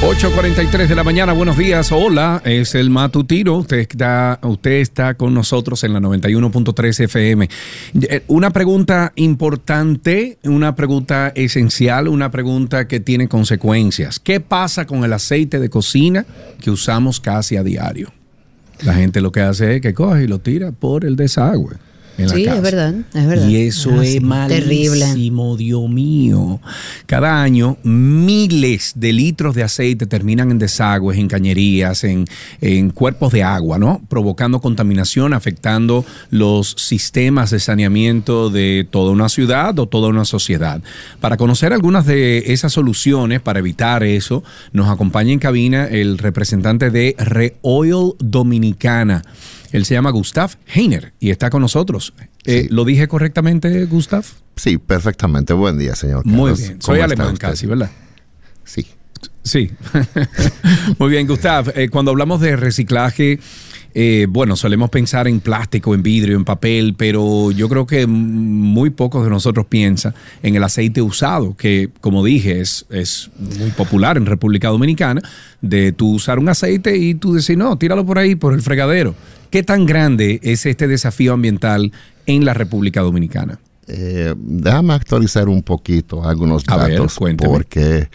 8:43 de la mañana, buenos días, hola, es el matutino, usted está con nosotros en la 91.3 FM. Una pregunta importante, una pregunta esencial, una pregunta que tiene consecuencias. ¿Qué pasa con el aceite de cocina que usamos casi a diario? La gente lo que hace es que coge y lo tira por el desagüe. Sí, es verdad. Y eso es malísimo, Dios mío. Cada año miles de litros de aceite terminan en desagües, en cañerías, en cuerpos de agua, ¿no? Provocando contaminación, afectando los sistemas de saneamiento de toda una ciudad o toda una sociedad. Para conocer algunas de esas soluciones para evitar eso, nos acompaña en cabina el representante de ReOil Dominicana. Él se llama Gustav Heiner y está con nosotros. Sí. ¿Lo dije correctamente, Gustav? Sí, perfectamente. Buen día, señor Carlos. Muy bien. Soy alemán casi, ¿verdad? Sí. Sí. Muy bien, Gustav. Cuando hablamos de reciclaje, solemos pensar en plástico, en vidrio, en papel, pero yo creo que muy pocos de nosotros piensan en el aceite usado, que, como dije, es muy popular en República Dominicana, de tú usar un aceite y tú decir, no, tíralo por ahí, por el fregadero. ¿Qué tan grande es este desafío ambiental en la República Dominicana? Déjame actualizar un poquito algunos datos, porque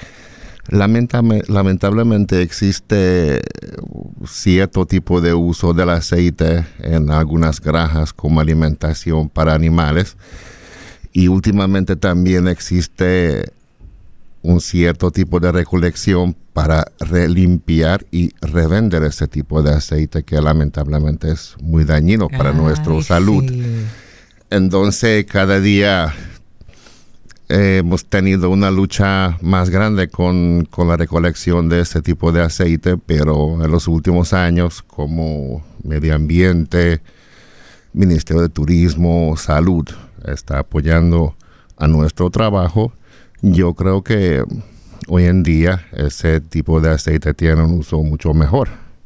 lamentablemente existe cierto tipo de uso del aceite en algunas granjas como alimentación para animales, y últimamente también existe un cierto tipo de recolección para relimpiar y revender ese tipo de aceite que lamentablemente es muy dañino para nuestra salud. Sí. Entonces, cada día hemos tenido una lucha más grande con la recolección de ese tipo de aceite, pero en los últimos años, como Medio Ambiente, Ministerio de Turismo, Salud, está apoyando a nuestro trabajo. Yo creo que hoy en día ese tipo de aceite tiene un uso mucho mejor.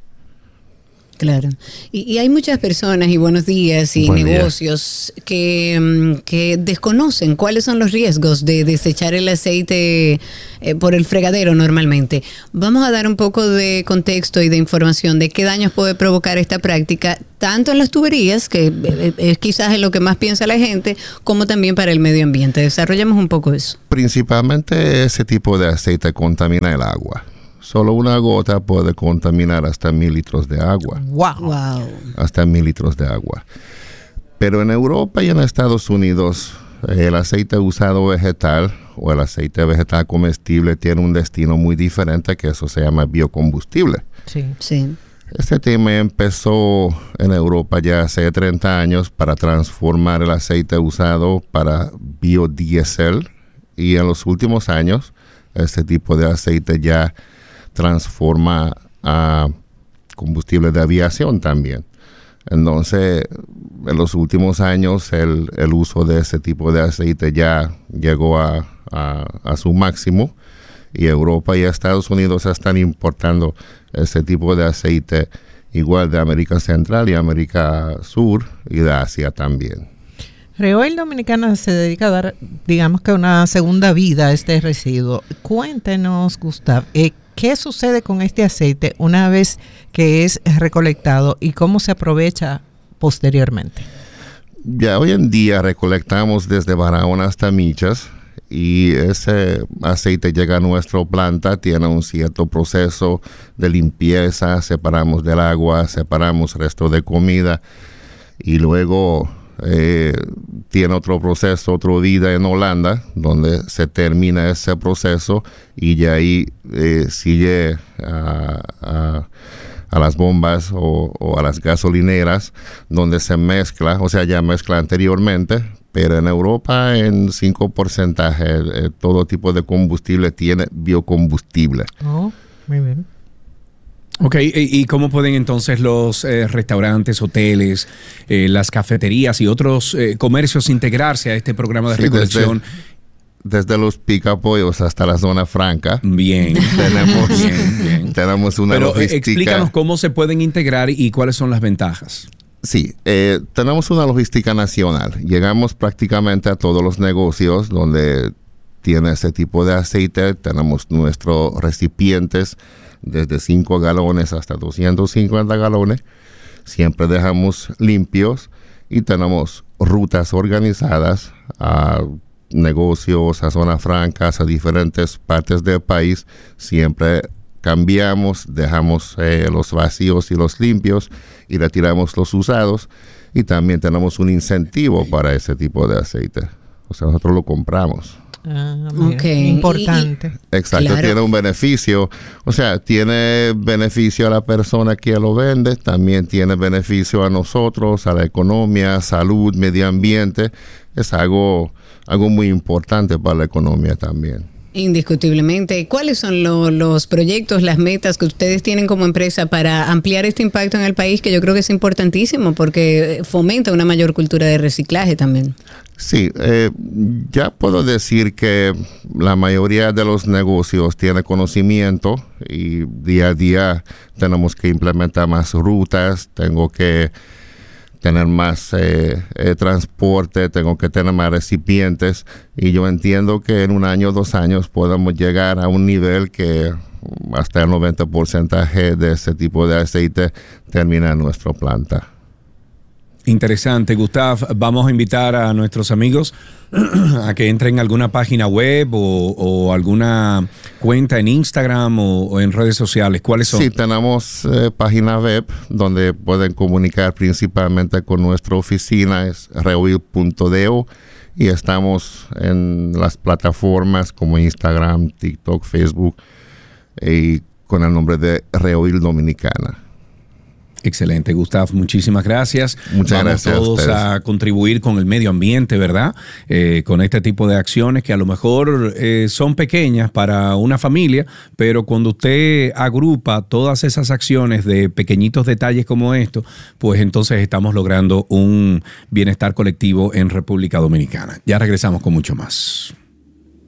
Claro. Y hay muchas personas, y buenos días, y negocios que desconocen cuáles son los riesgos de desechar el aceite por el fregadero normalmente. Vamos a dar un poco de contexto y de información de qué daños puede provocar esta práctica, tanto en las tuberías, que es quizás en lo que más piensa la gente, como también para el medio ambiente. Desarrollemos un poco eso. Principalmente ese tipo de aceite contamina el agua. Solo una gota puede contaminar hasta 1,000 litros de agua. Wow. Hasta 1,000 litros de agua. Pero en Europa y en Estados Unidos, el aceite usado vegetal o el aceite vegetal comestible tiene un destino muy diferente, que eso se llama biocombustible. Sí. Este tema empezó en Europa ya hace 30 años para transformar el aceite usado para biodiesel, y en los últimos años este tipo de aceite ya transforma a combustible de aviación también. Entonces, en los últimos años el uso de ese tipo de aceite ya llegó a su máximo, y Europa y Estados Unidos están importando ese tipo de aceite igual de América Central y América Sur y de Asia también. ReOil Dominicana se dedica a dar, digamos que una segunda vida a este residuo. Cuéntenos, Gustav, ¿qué sucede con este aceite una vez que es recolectado y cómo se aprovecha posteriormente? Ya hoy en día recolectamos desde Barahona hasta Michas, y ese aceite llega a nuestra planta, tiene un cierto proceso de limpieza, separamos del agua, separamos resto de comida, y luego tiene otro proceso, otra vida en Holanda, donde se termina ese proceso, y de ahí sigue a las bombas o a las gasolineras, donde se mezcla, o sea, ya mezcla anteriormente, pero en Europa en 5% todo tipo de combustible tiene biocombustible. Oh, muy bien. Ok, ¿y cómo pueden entonces los restaurantes, hoteles, las cafeterías y otros comercios integrarse a este programa de recolección? Desde los picapollos hasta la zona franca. Bien. Tenemos una logística. Explícanos cómo se pueden integrar y cuáles son las ventajas. Sí, tenemos una logística nacional. Llegamos prácticamente a todos los negocios donde tiene ese tipo de aceite. Tenemos nuestros recipientes desde 5 galones hasta 250 galones. Siempre dejamos limpios y tenemos rutas organizadas a negocios, a zonas francas, a diferentes partes del país. Siempre cambiamos, dejamos los vacíos y los limpios y retiramos los usados. Y también tenemos un incentivo para ese tipo de aceite. O sea, nosotros lo compramos. Okay. Importante. Exacto, claro. Tiene un beneficio. O sea, tiene beneficio a la persona que lo vende, también tiene beneficio a nosotros, a la economía, salud, medio ambiente. Es algo muy importante para la economía también. Indiscutiblemente. ¿Cuáles son los proyectos, las metas que ustedes tienen como empresa para ampliar este impacto en el país, que yo creo que es importantísimo porque fomenta una mayor cultura de reciclaje también? Sí, ya puedo decir que la mayoría de los negocios tiene conocimiento y día a día tenemos que implementar más rutas, tengo que tener más transporte, tengo que tener más recipientes y yo entiendo que en 1 año, 2 años podamos llegar a un nivel que hasta el 90% de ese tipo de aceite termina en nuestra planta. Interesante, Gustav. Vamos a invitar a nuestros amigos a que entren a alguna página web o alguna cuenta en Instagram o en redes sociales. ¿Cuáles son? Sí, tenemos página web donde pueden comunicar principalmente con nuestra oficina, es reoil.do, y estamos en las plataformas como Instagram, TikTok, Facebook, y con el nombre de Reoil Dominicana. Excelente, Gustav, muchísimas gracias. Muchas gracias. Vamos todos a contribuir con el medio ambiente, ¿verdad? Con este tipo de acciones que a lo mejor son pequeñas para una familia, pero cuando usted agrupa todas esas acciones de pequeñitos detalles como esto, pues entonces estamos logrando un bienestar colectivo en República Dominicana. Ya regresamos con mucho más.